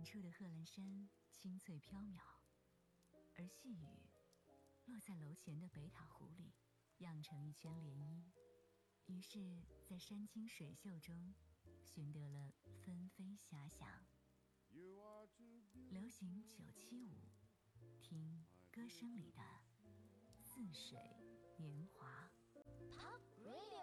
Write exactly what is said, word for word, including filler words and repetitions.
远处的贺兰山清脆飘渺，而细雨落在楼前的北塔湖里，漾成一圈涟漪。于是，在山清水秀中，寻得了纷飞遐想。流行九七五，听歌声里的似水年华。Pop Radio。